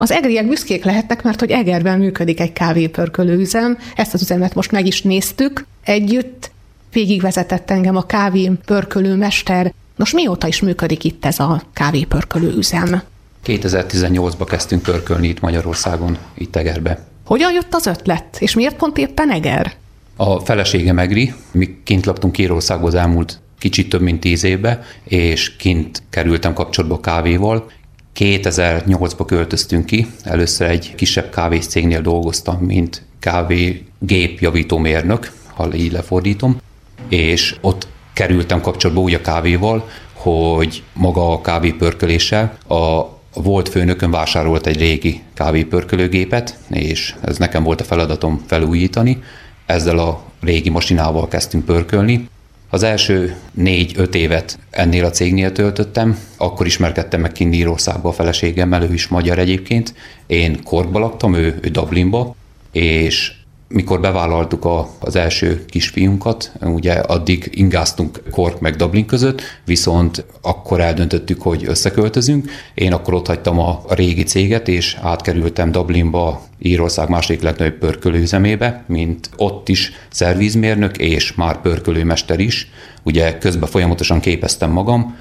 Az egriek büszkék lehetnek, mert hogy Egerben működik egy kávépörkölő üzem. Ezt az üzemet most meg is néztük együtt. Végigvezetett engem a kávépörkölő mester. Nos, mióta is működik itt ez a kávépörkölő üzem? 2018-ban kezdtünk pörkölni itt Magyarországon, itt Egerbe. Hogyan jött az ötlet, és miért pont éppen Eger? A feleségem egri, mi kint laktunk Írországban az elmúlt kicsit több mint 10 évbe, és kint kerültem kapcsolatba a kávéval. 2008-ba költöztünk ki, először egy kisebb kávészcégnél dolgoztam, mint kávégépjavító mérnök, ha így lefordítom, és ott kerültem kapcsolatba úgy a kávéval, hogy maga a kávépörköléssel a volt főnökön vásárolt egy régi kávépörkölőgépet, és ez nekem volt a feladatom felújítani. Ezzel a régi masinával kezdtünk pörkölni. Az első 4-5 évet ennél a cégnél töltöttem, akkor ismerkedtem meg kint Írországba a feleségemmel, ő is magyar egyébként. Én Corkba laktam, ő Dublinba, és mikor bevállaltuk az első kisfiunkat, ugye addig ingáztunk Cork meg Dublin között, viszont akkor eldöntöttük, hogy összeköltözünk. Én akkor ott hagytam a régi céget, és átkerültem Dublinba, Írország második legnagyobb pörkölőüzemébe, mint ott is szervízmérnök és már pörkölőmester is. Ugye közben folyamatosan képeztem magam.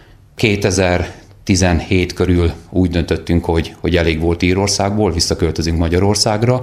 2017 körül úgy döntöttünk, hogy elég volt Írországból, visszaköltözünk Magyarországra,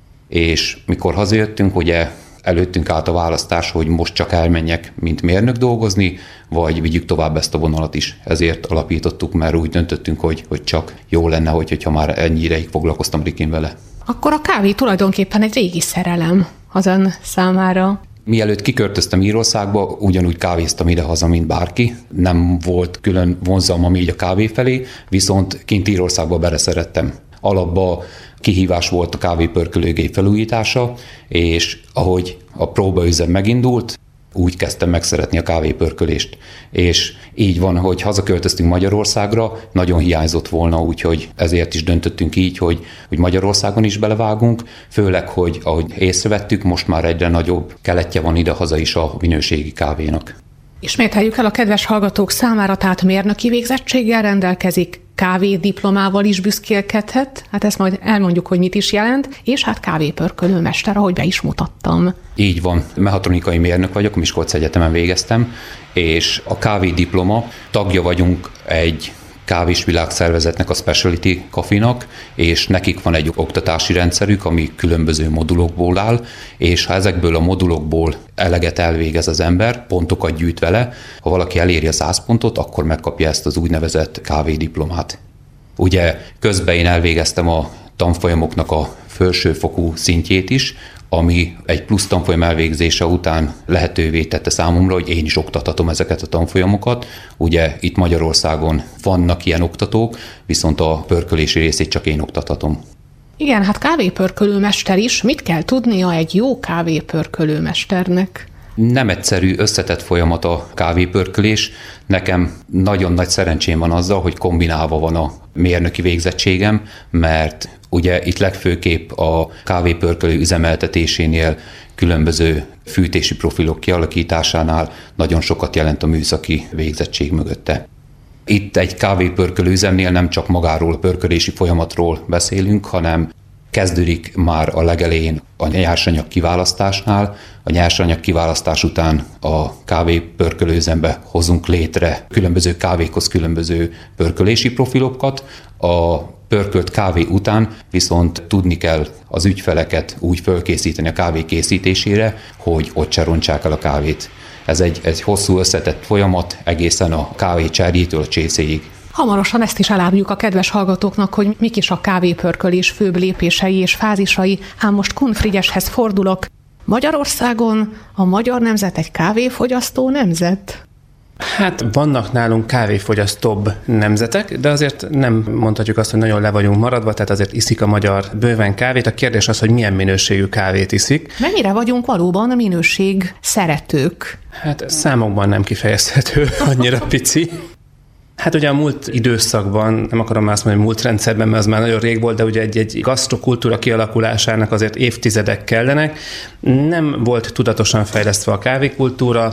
és mikor hazajöttünk, ugye előttünk állt a választás, hogy most csak elmenjek, mint mérnök dolgozni, vagy vigyük tovább ezt a vonalat is. Ezért alapítottuk, mert úgy döntöttünk, hogy csak jó lenne, hogyha már ennyi ideig foglalkoztam Rikin vele. Akkor a kávé tulajdonképpen egy régi szerelem az ön számára. Mielőtt kiköltöztem Írországba, ugyanúgy kávéztam ide-haza, mint bárki. Nem volt külön vonzalmam így a kávé felé, viszont kint Írországba beleszerettem. Alapba kihívás volt a kávépörkölőgép felújítása, és ahogy a próbaüzem megindult, úgy kezdtem megszeretni a kávépörkölést. És így van, hogy hazaköltöztünk Magyarországra, nagyon hiányzott volna, úgyhogy ezért is döntöttünk így, hogy Magyarországon is belevágunk, főleg, hogy ahogy észrevettük, most már egyre nagyobb keletje van ide-haza is a minőségi kávénak. Ismételjük el a kedves hallgatók számára, tehát mérnöki végzettséggel rendelkezik, kávédiplomával is büszkélkedhet, hát ezt majd elmondjuk, hogy mit is jelent, és hát kávépörkölőmester, ahogy be is mutattam. Így van, mechatronikai mérnök vagyok, Miskolci Egyetemen végeztem, és a kávédiploma tagja vagyunk egy kávésvilágszervezetnek, a Specialty Coffee-nak, és nekik van egy oktatási rendszerük, ami különböző modulokból áll, és ha ezekből a modulokból eleget elvégez az ember, pontokat gyűjt vele, ha valaki eléri a 100 pontot, akkor megkapja ezt az úgynevezett kávédiplomát. Ugye közben én elvégeztem a tanfolyamoknak a felsőfokú szintjét is, ami egy plusz tanfolyam elvégzése után lehetővé tette számomra, hogy én is oktathatom ezeket a tanfolyamokat. Ugye itt Magyarországon vannak ilyen oktatók, viszont a pörkölési részét csak én oktathatom. Igen, hát kávépörkölőmester is. Mit kell tudnia egy jó kávépörkölőmesternek? Nem egyszerű, összetett folyamat a kávépörkölés. Nekem nagyon nagy szerencsém van azzal, hogy kombinálva van a mérnöki végzettségem, mert ugye itt legfőképp a kávépörkölő üzemeltetésénél, különböző fűtési profilok kialakításánál nagyon sokat jelent a műszaki végzettség mögötte. Itt egy kávépörkölő üzemnél nem csak magáról a pörkölési folyamatról beszélünk, hanem kezdődik már a legelején a nyersanyag kiválasztásnál. A nyersanyag kiválasztás után a kávépörkölő üzembe hozunk létre különböző kávékhoz különböző pörkölési profilokat. A pörkölt kávé után viszont tudni kell az ügyfeleket úgy fölkészíteni a kávé készítésére, hogy ott se rontsák el a kávét. Ez egy hosszú összetett folyamat egészen a kávé cserjétől a csészéig. Hamarosan ezt is eláruljuk a kedves hallgatóknak, hogy mik is a kávépörkölés főbb lépései és fázisai, ám most Kun Frigyeshez fordulok. Magyarországon a magyar nemzet egy kávéfogyasztó nemzet? Hát vannak nálunk kávéfogyasztóbb nemzetek, de azért nem mondhatjuk azt, hogy nagyon le vagyunk maradva, tehát azért iszik a magyar bőven kávét. A kérdés az, hogy milyen minőségű kávét iszik. Mennyire vagyunk valóban a minőség szeretők? Hát számokban nem kifejezhető, annyira pici. Hát ugye a múlt időszakban, nem akarom azt mondani, múlt rendszerben, mert az már nagyon rég volt, de ugye egy gasztrokultúra kialakulásának azért évtizedek kellenek. Nem volt tudatosan fejlesztve a kávékultúra,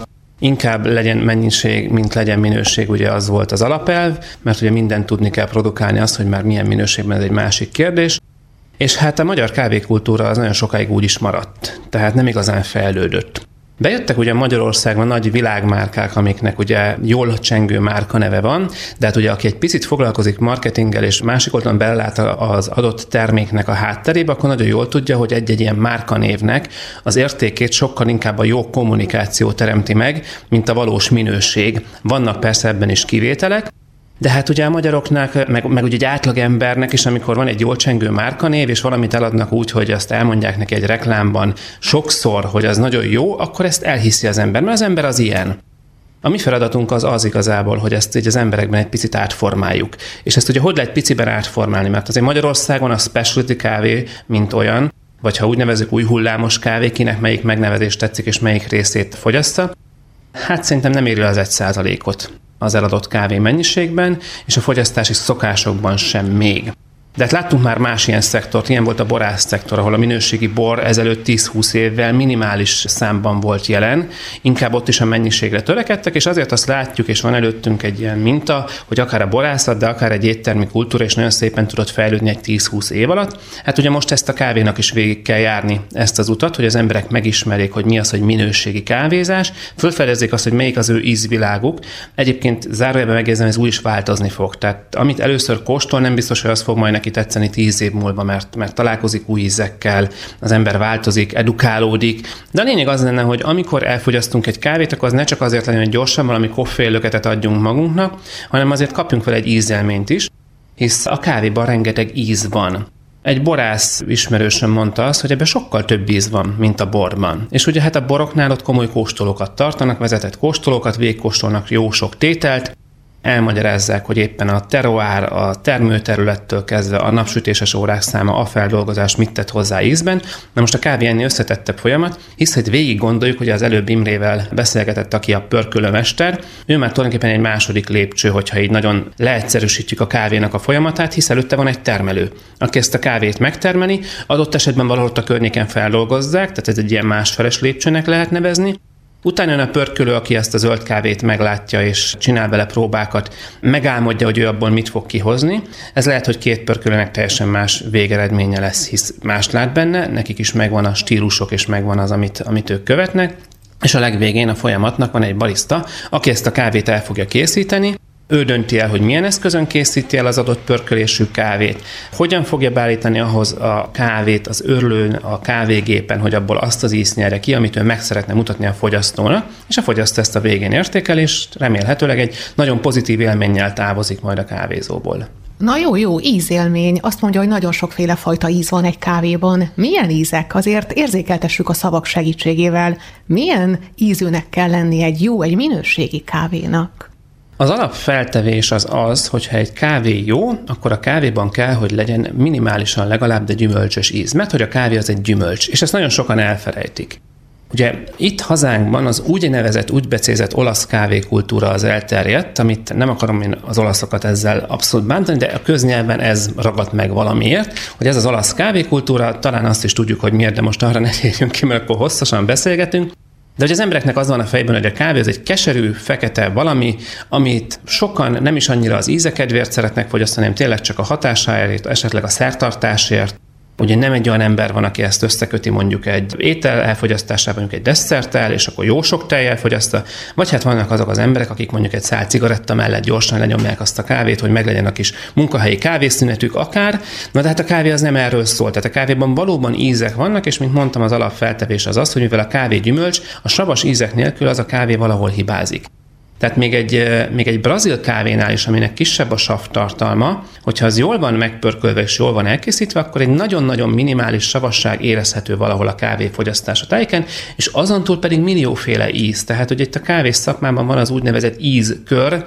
Inkább legyen mennyiség, mint legyen minőség, ugye az volt az alapelv, mert ugye mindent tudni kell produkálni, azt, hogy már milyen minőségben, ez egy másik kérdés. És hát a magyar kávékultúra az nagyon sokáig úgy is maradt, tehát nem igazán fejlődött. Bejöttek ugye Magyarországon nagy világmárkák, amiknek ugye jól csengő márka neve van, de hát ugye aki egy picit foglalkozik marketinggel és másik oldalon belelát az adott terméknek a hátterébe, akkor nagyon jól tudja, hogy egy-egy ilyen márkanévnek az értékét sokkal inkább a jó kommunikáció teremti meg, mint a valós minőség. Vannak persze ebben is kivételek, de hát ugye a magyaroknak, meg ugye egy átlagembernek is, amikor van egy jól csengő márkanév, és valamit eladnak úgy, hogy azt elmondják neki egy reklámban sokszor, hogy az nagyon jó, akkor ezt elhiszi az ember, mert az ember az ilyen. A mi feladatunk az igazából, hogy ezt így az emberekben egy picit átformáljuk. És ezt ugye hogy lehet piciben átformálni? Mert azért Magyarországon a specialty kávé, mint olyan, vagy ha úgy nevezzük új hullámos kávé, kinek melyik megnevezés tetszik, és melyik részét fogyaszta, hát szerintem nem éri az 1%-ot az eladott kávé mennyiségben, és a fogyasztási szokásokban sem még. De hát láttunk már más ilyen szektort, ilyen volt a borász szektor, ahol a minőségi bor ezelőtt 10-20 évvel minimális számban volt jelen, inkább ott is a mennyiségre törekedtek, és azért azt látjuk, és van előttünk egy ilyen minta, hogy akár a borászat, de akár egy éttermi kultúra is nagyon szépen tudott fejlődni egy 10-20 év alatt. Hát ugye most ezt a kávénak is végig kell járni, ezt az utat, hogy az emberek megismerjék, hogy mi az, hogy minőségi kávézás, fölfedezzék azt, hogy melyik az ő ízviláguk. Egyébként zárójelben megjegyzem, ez úgy is változni fog. Tehát amit először kóstol, nem biztos, hogy az fog majd neki tetszeni 10 év múlva, mert találkozik új ízekkel, az ember változik, edukálódik. De a lényeg az lenne, hogy amikor elfogyasztunk egy kávét, akkor az ne csak azért legyen, hogy gyorsan valami koffeinlöketet adjunk magunknak, hanem azért kapjunk vele egy ízelményt is, hisz a kávéban rengeteg íz van. Egy borász ismerősöm mondta azt, hogy ebben sokkal több íz van, mint a borban. És ugye hát a boroknál ott komoly kóstolókat tartanak, vezetett kóstolókat, végigkóstolnak jó sok tételt, elmagyarázzák, hogy éppen a terroár, a termőterülettől kezdve a napsütéses órák száma, a feldolgozás mit tett hozzá ízben. Na most a kávé ennél összetettebb folyamat, hisz, hogy végig gondoljuk, hogy az előbb Imrével beszélgetett, aki a pörkölőmester, ő már tulajdonképpen egy második lépcső, hogyha így nagyon leegyszerűsítjük a kávénak a folyamatát, hisz előtte van egy termelő, aki ezt a kávét megtermeli, adott esetben valahol a környéken feldolgozzák, tehát ez egy ilyen másfeles lépcsőnek lehet nevezni. Utána jön a pörkölő, aki ezt a zöld kávét meglátja és csinál bele próbákat, megálmodja, hogy ő abból mit fog kihozni. Ez lehet, hogy két pörkölőnek teljesen más végeredménye lesz, hisz mást lát benne, nekik is megvan a stílusok és megvan az, amit ők követnek. És a legvégén a folyamatnak van egy barista, aki ezt a kávét el fogja készíteni. Ő dönti el, hogy milyen eszközön készíti el az adott pörkölésű kávét, hogyan fogja beállítani ahhoz a kávét az örlőn, a kávégépen, hogy abból azt az ízt nyerje ki, amit ő meg szeretne mutatni a fogyasztónak, és a fogyasztó ezt a végén értékel, és remélhetőleg egy nagyon pozitív élménnyel távozik majd a kávézóból. Na jó, ízélmény. Azt mondja, hogy nagyon sokféle fajta íz van egy kávéban. Milyen ízek? Azért érzékeltessük a szavak segítségével. Milyen ízűnek kell lenni egy minőségi kávénak? Az alapfeltevés az, hogyha egy kávé jó, akkor a kávéban kell, hogy legyen minimálisan legalább, de gyümölcsös íz. Mert hogy a kávé az egy gyümölcs, és ezt nagyon sokan elfelejtik. Ugye itt hazánkban az úgy becézett olasz kávékultúra az elterjedt, amit nem akarom én az olaszokat ezzel abszolút bántani, de a köznyelven ez ragadt meg valamiért, hogy ez az olasz kávékultúra, talán azt is tudjuk, hogy miért, de most arra ne térjünk ki, mert akkor hosszasan beszélgetünk. De hogy az embereknek az van a fejben, hogy a kávé az egy keserű, fekete valami, amit sokan nem is annyira az íze kedvéért szeretnek fogyasztani, hanem tényleg csak a hatásáért, esetleg a szertartásért. Ugye nem egy olyan ember van, aki ezt összeköti mondjuk egy étel elfogyasztásában, mondjuk egy desszerttel, és akkor jó sok tejjel fogyaszta, vagy hát vannak azok az emberek, akik mondjuk egy szál cigaretta mellett gyorsan lenyomják azt a kávét, hogy meglegyen a kis munkahelyi kávészünetük akár. Na de hát a kávé az nem erről szól. Tehát a kávéban valóban ízek vannak, és mint mondtam, az alapfeltevés az, hogy mivel a kávé gyümölcs, a savas ízek nélkül az a kávé valahol hibázik. Tehát még egy brazil kávénál is, aminek kisebb a savtartalma, hogyha az jól van megpörkölve és jól van elkészítve, akkor egy nagyon-nagyon minimális savasság érezhető valahol a kávé fogyasztása tájéken, és azon túl pedig millióféle íz. Tehát, hogy itt a kávés szakmában van az úgynevezett ízkör,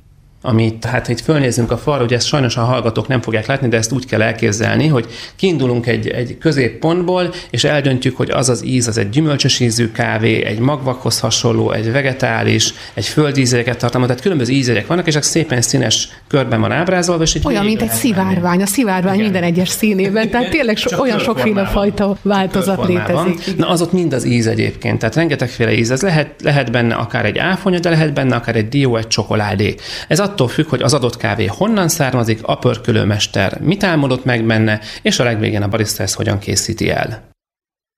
amit hát itt fölnézünk a falra, ugye ezt sajnos a hallgatók nem fogják látni, de ezt úgy kell elképzelni, hogy kiindulunk egy középpontból, és eldöntjük, hogy az íz, az egy gyümölcsös ízű kávé, egy magvakhoz hasonló, egy vegetális, egy földízegyeket tartalmaz, tehát különböző ízegyek vannak, és ezek szépen színes körben van ábrázolva, és olyan, mint egy szivárvány, a szivárvány minden egyes színében, tehát tényleg olyan sokféle fajta változat létezik. Na az ott mind az íz egyébként, tehát rengetegféle íz, ez lehet benne akár egy áfonya, de lehet benne akár egy dió, egy csokoládé. Ez attól függ, hogy az adott kávé honnan származik, a pörkölőmester mit álmodott meg benne, és a legvégén a barista ezt hogyan készíti el.